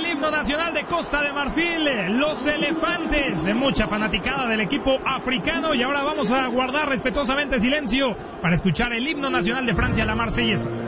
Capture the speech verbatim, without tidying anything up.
el himno nacional de Costa de Marfil, los elefantes, de mucha fanaticada del equipo africano. Y ahora vamos a guardar respetuosamente silencio para escuchar el himno nacional de Francia, la Marsellesa.